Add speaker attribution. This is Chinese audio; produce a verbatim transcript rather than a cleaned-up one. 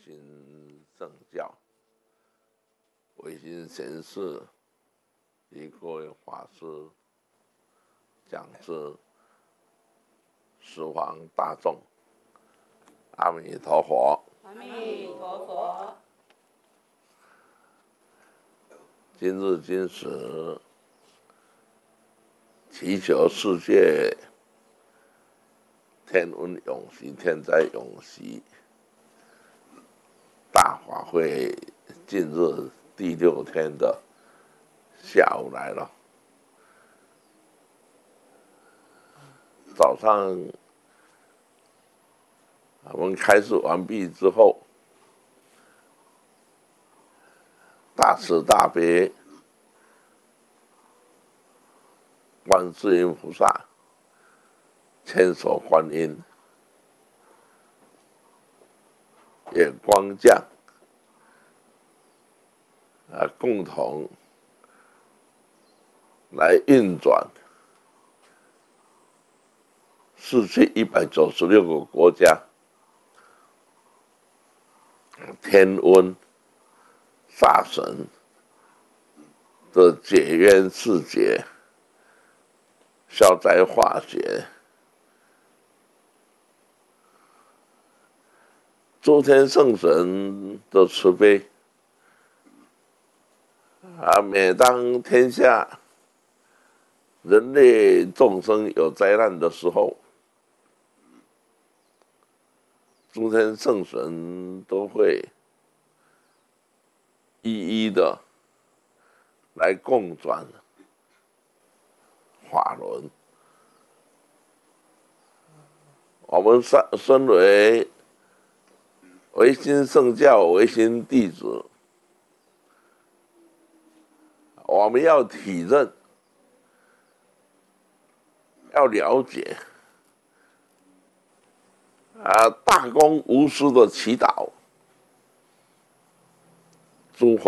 Speaker 1: 心圣教、维新贤士及各位法师、讲师、十方大众，阿弥陀佛！
Speaker 2: 阿弥陀佛！
Speaker 1: 今日今时，祈求世界天温永息，天灾永息。大法会近日第六天的下午来了。早上我们开示完毕之后，大慈大悲观世音菩萨千手观音也光降啊，共同来运转世界一百九十六个国家天温煞神的解冤释结、消灾化解，诸天圣神的慈悲啊！每当天下人类众生有灾难的时候，诸天圣神都会一一的来共转法轮。我们身为维新圣教维新弟子，我们要体认，要了解啊，大公无私的祈祷，诸佛